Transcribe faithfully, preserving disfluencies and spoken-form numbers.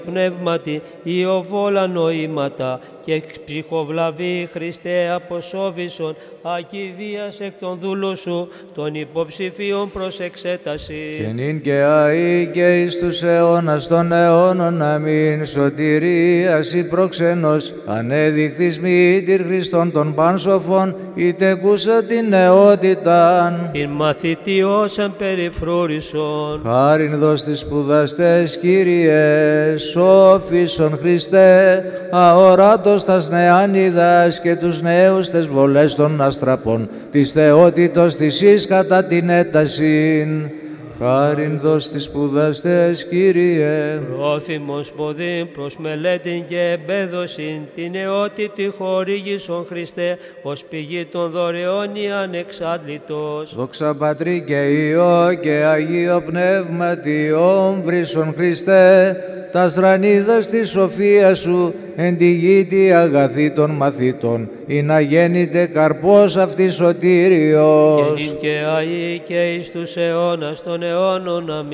πνεύματι, ιοβόλα νοήματα και ψυχοβλαβή Χριστέ αποσόβησον, ακηδίας εκ των δούλων σου, των υποψηφίων προς εξέταση. Και νυν και αεί και εις τους αιώνας των αιώνων, αμήν. Σωτηρίας η προξενός, ανέδειχθης μήτηρ Χριστών των πάνσοφων, είτε κούσα την νεότηταν. Την μαθητιός εν περιφρούρησον, Χάριν δώσ' τις σπουδαστές, Κύριε, σώφισον Χριστέ, αοράτος τας νεάνιδας και τους νέους τες βολές των αστραπών, της θεότητος της εις κατά την έτασιν. Χάριν δώσ' τις σπουδαστές, Κύριε. πρόθυμος ποδήν προς μελέτην και εμπέδωσιν, την νεότητη χορήγησον Χριστέ, ως πηγή των δωρεών η ανεξάντλητος. Δόξα Πατρί και Υιό και Αγίο Πνεύματι, όμβρισον Χριστέ, τας ρανίδας της σοφίας σου, εν τη γη τη αγαθή των μαθήτων, ή να γέννηται καρπός αυτής σωτήριος. Και νυν και αεί και εις τους αιώνας των αιώνων. Αμήν.